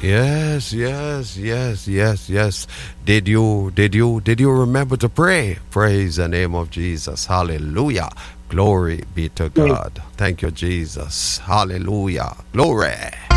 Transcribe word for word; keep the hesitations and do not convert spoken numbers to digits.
Yes, yes, yes, yes, yes. Did you, did you, did you remember to pray? Praise the name of Jesus. Hallelujah. Glory be to Yes. God. Thank you, Jesus. Hallelujah. Glory.